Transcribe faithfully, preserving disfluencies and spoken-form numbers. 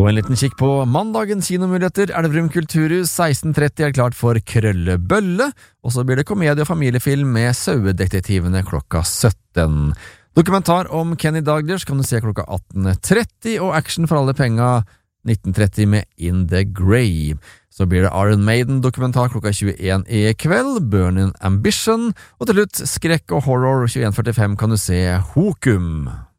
Så en liten kikk på mandagens kinomuligheter. Elverum Kulturhus seksten tretti er klart for Krøllebølle, og så blir det komedie- og familiefilm med Sauedetektivene klokka sytten. Dokumentar om Kenny Dalglish kan du se klokka atten tretti, og action for alle penga nitten tretti med In the Grave. Så blir det Iron Maiden dokumentar klokka tjueen i kveld, Burning Ambition, og til slutt skrekk og horror tjueen førtifem kan du se Hokum.